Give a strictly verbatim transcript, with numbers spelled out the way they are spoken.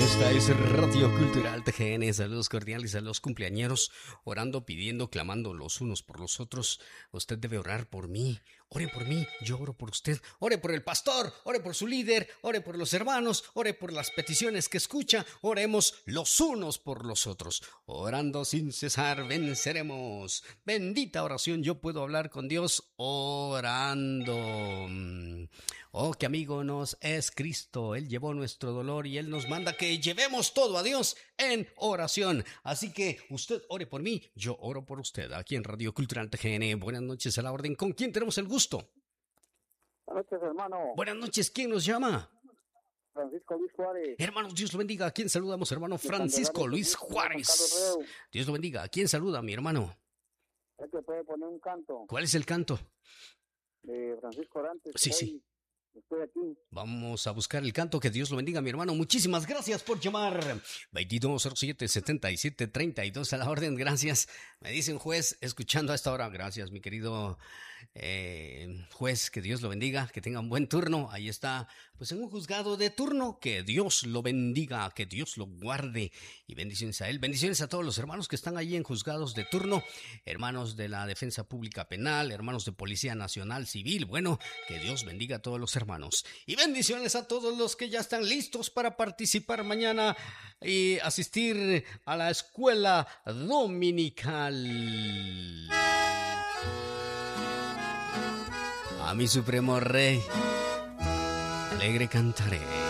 Esta es Radio Cultural T G N. Saludos cordiales a los cumpleañeros, orando, pidiendo, clamando los unos por los otros. Usted debe orar por mí. Ore por mí, yo oro por usted. Ore por el pastor, ore por su líder, ore por los hermanos, ore por las peticiones que escucha. Oremos los unos por los otros. Orando sin cesar venceremos. Bendita oración, yo puedo hablar con Dios orando. Oh, qué amigo nos es Cristo. Él llevó nuestro dolor y Él nos manda que llevemos todo a Dios en oración. Así que usted ore por mí, yo oro por usted. Aquí en Radio Cultural T G N. Buenas noches a la orden. ¿Con quién tenemos el gusto? Buenas noches, hermano. Buenas noches. ¿Quién nos llama? Francisco Luis Juárez. Hermanos, Dios lo bendiga. ¿A quién saludamos, hermano? Francisco Luis Juárez. Dios lo bendiga. ¿A quién saluda, mi hermano? Es que puede poner un canto. ¿Cuál es el canto? De Francisco Orantes. Sí, sí. Estoy aquí. Vamos a buscar el canto. Que Dios lo bendiga, mi hermano. Muchísimas gracias por llamar. veintidós cero siete, setenta y siete, treinta y dos a la orden. Gracias. Me dice un juez escuchando a esta hora. Gracias, mi querido eh, juez. Que Dios lo bendiga. Que tenga un buen turno. Ahí está, pues en un juzgado de turno. Que Dios lo bendiga. Que Dios lo guarde. Y bendiciones a él. Bendiciones a todos los hermanos que están allí en juzgados de turno. Hermanos de la Defensa Pública Penal. Hermanos de Policía Nacional Civil. Bueno, que Dios bendiga a todos los hermanos. Hermanos. Y bendiciones a todos los que ya están listos para participar mañana y asistir a la escuela dominical. A mi supremo rey, alegre cantaré.